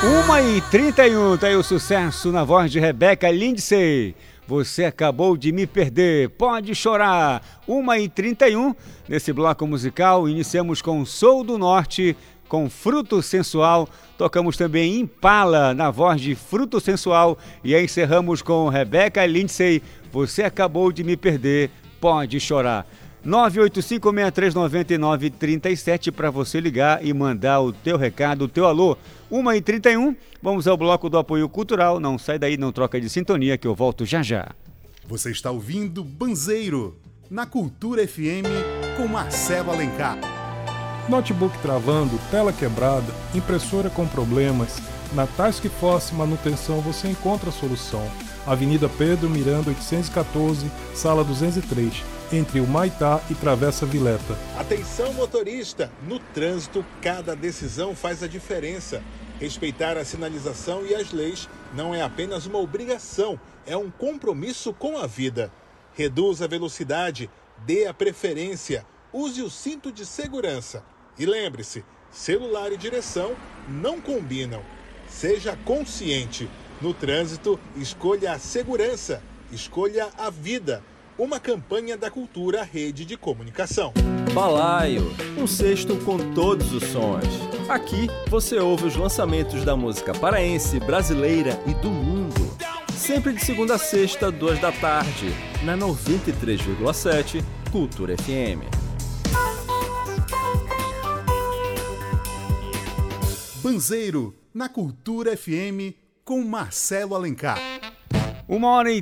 1h31, tá aí o sucesso na voz de Rebeca Lindsay. Você acabou de me perder, pode chorar. 1h31, nesse bloco musical, iniciamos com Sou do Norte, com Fruto Sensual. Tocamos também Impala, na voz de Fruto Sensual. E aí encerramos com Rebeca Lindsay, Você acabou de me perder, pode chorar. 985639937 para você ligar e mandar o teu recado, o teu alô. 1h31, vamos ao bloco do apoio cultural. Não sai daí, não troca de sintonia que eu volto já já. Você está ouvindo Banzeiro, na Cultura FM, com Marcelo Alencar. Notebook travando, tela quebrada, impressora com problemas. Na Task Force Manutenção você encontra a solução. Avenida Pedro Miranda 814, sala 203, entre o Maitá e Travessa Vileta. Atenção motorista, no trânsito cada decisão faz a diferença. Respeitar a sinalização e as leis não é apenas uma obrigação, é um compromisso com a vida. Reduza a velocidade, dê a preferência, use o cinto de segurança. E lembre-se, celular e direção não combinam. Seja consciente. No trânsito, escolha a segurança, escolha a vida. Uma campanha da Cultura Rede de Comunicação. Balaio, um cesto com todos os sons. Aqui você ouve os lançamentos da música paraense, brasileira e do mundo. Sempre de segunda a sexta, 2 da tarde, na 93,7 Cultura FM. Banzeiro, na Cultura FM, com Marcelo Alencar. 1h31.